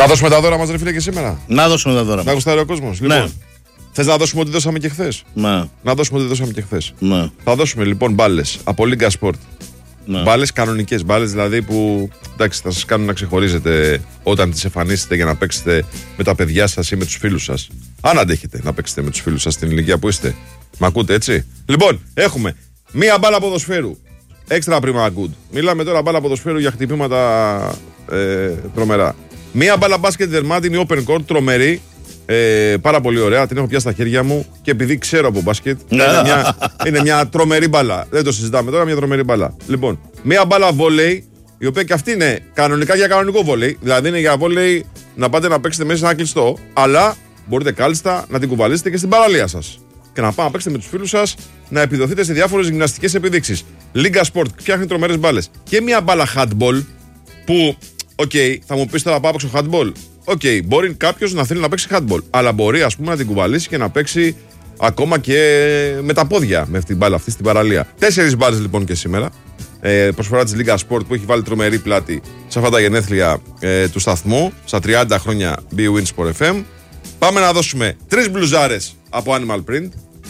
Να δώσουμε τα δώρα μας, ρε φίλε, και σήμερα. Να δώσουμε τα δώρα. Να γουστάρει ο κόσμος. Ναι. Λοιπόν, θες να δώσουμε ό,τι δώσαμε και χθες? Ναι. Να δώσουμε ό,τι δώσαμε και χθες. Ναι. Θα δώσουμε λοιπόν μπάλες από Λίγκα Sport. Ναι. Μπάλες κανονικές, μπάλες δηλαδή που εντάξει, θα σας κάνουν να ξεχωρίζετε όταν τις εμφανίσετε για να παίξετε με τα παιδιά σας ή με τους φίλους σας. Αν αντέχετε να παίξετε με τους φίλους σας στην ηλικία που είστε. Μ' ακούτε έτσι? Λοιπόν, έχουμε μία μπάλα ποδοσφαίρου. Extra prima good. Μιλάμε τώρα μπάλα ποδοσφαίρου για χτυπήματα τρομερά. Μία μπάλα μπάσκετ δερμάτινη open court τρομερή. Πάρα πολύ ωραία, την έχω πιάσει στα χέρια μου και επειδή ξέρω από μπάσκετ, είναι μια τρομερή μπάλα. Δεν το συζητάμε τώρα, μια τρομερή μπάλα. Λοιπόν, μια μπάλα βόλεϊ, η οποία και αυτή είναι κανονικά για κανονικό βόλεϊ. Δηλαδή είναι για βόλεϊ να πάτε να παίξετε μέσα σε ένα κλειστό, αλλά μπορείτε κάλλιστα να την κουβαλήσετε και στην παραλία σας. Και να πάτε να παίξετε με τους φίλους σας, να επιδοθείτε σε διάφορες γυμναστικές επιδείξεις. Λίγκα Sport φτιάχνει τρομερές μπάλες. Και μια μπάλα handball που, θα μου πεις τώρα πάω παίξω handball. Μπορεί κάποιος να θέλει να παίξει handball, αλλά μπορεί ας πούμε να την κουβαλήσει και να παίξει ακόμα και με τα πόδια με αυτή την μπάλα αυτή στην παραλία. 4 μπάλες λοιπόν και σήμερα. Προσφορά της Λίγκα Sport που έχει βάλει τρομερή πλάτη σε αυτά τα γενέθλια του σταθμού, στα 30 χρόνια BWIN Sport FM. Πάμε να δώσουμε 3 μπλουζάρες από Animal Print.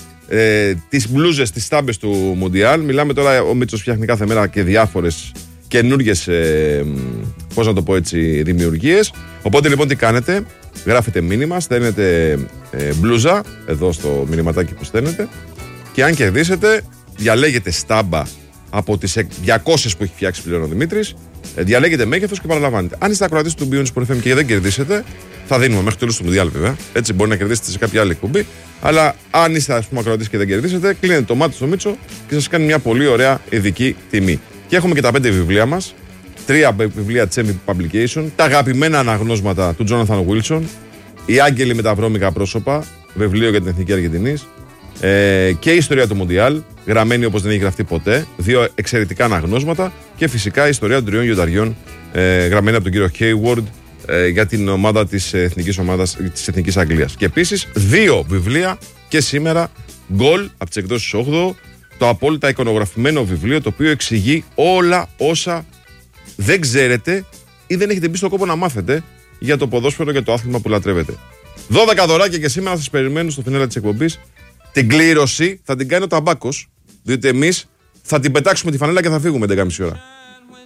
Τις μπλούζες, τις στάμπες του Μουντιάλ. Μιλάμε τώρα, ο Μίτσος φτιάχνει κάθε μέρα και διάφορες καινούργιες, πώς να το πω έτσι, δημιουργίες. Οπότε λοιπόν τι κάνετε? Γράφετε μήνυμα, στέλνετε μπλούζα εδώ στο μηνυματάκι που στέλνετε και αν κερδίσετε διαλέγετε στάμπα από τις 200 που έχει φτιάξει πλέον ο Δημήτρης, διαλέγετε μέγεθος και παραλαμβάνετε. Αν είστε ακροατής του BWIN Sport FM και δεν κερδίσετε, θα δίνουμε μέχρι το τέλος του Μουντιάλ βέβαια. Έτσι μπορεί να κερδίσετε σε κάποια άλλη εκπομπή. Αλλά αν είστε ας πούμε ακροατής και δεν κερδίσετε, κλείνετε το μάτι στο Μίτσο και σας κάνει μια πολύ ωραία ειδική τιμή. Και έχουμε και τα 5 βιβλία μας. 3 βιβλία της MVP Publication. Τα αγαπημένα αναγνώσματα του Jonathan Wilson. Οι Άγγελοι με τα βρώμικα πρόσωπα. Βιβλίο για την Εθνική Αργεντινής. Και η ιστορία του Μουντιάλ. Γραμμένη όπως δεν έχει γραφτεί ποτέ. 2 εξαιρετικά αναγνώσματα. Και φυσικά η ιστορία των 3 γιονταριών. Γραμμένη από τον κύριο Hayward. Για την ομάδα της Εθνικής Αγγλίας. Και επίσης 2 βιβλία και σήμερα γκολ από τις εκδόσεις 8. Το απόλυτα εικονογραφημένο βιβλίο το οποίο εξηγεί όλα όσα δεν ξέρετε ή δεν έχετε μπει στον κόπο να μάθετε για το ποδόσφαιρο και το άθλημα που λατρεύετε. 12 δωράκια και σήμερα σας περιμένουν στο φινάλε της εκπομπής. Την κλήρωση θα την κάνει ο Ταμπάκος, διότι εμείς θα την πετάξουμε τη φανέλα και θα φύγουμε 11.30 ώρα.